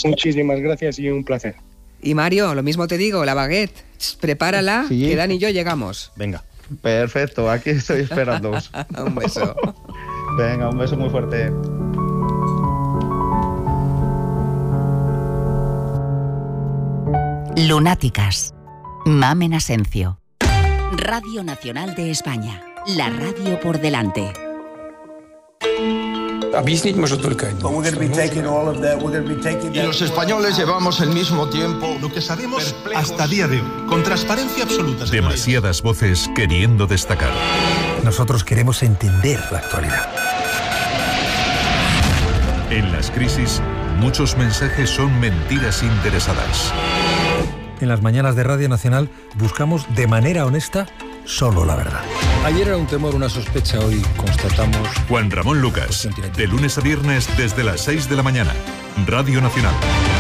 Muchísimas gracias y un placer. Y Mario, lo mismo te digo, la baguette, prepárala, Sí. que Dani y yo llegamos. Venga. Perfecto, aquí estoy esperándoos. Un beso. Venga, un beso muy fuerte. Lunáticas. Mamen Asencio. Radio Nacional de España. La radio por delante. Объяснить может только один. Y los españoles llevamos el mismo tiempo. Lo que sabemos hasta día de hoy, con transparencia absoluta. Demasiadas voces queriendo destacar. Nosotros queremos entender la actualidad. En las crisis, muchos mensajes son mentiras interesadas. En las mañanas de Radio Nacional buscamos de manera honesta solo la verdad. Ayer era un temor, una sospecha, hoy constatamos... Juan Ramón Lucas, de lunes a viernes desde las 6 de la mañana. Radio Nacional.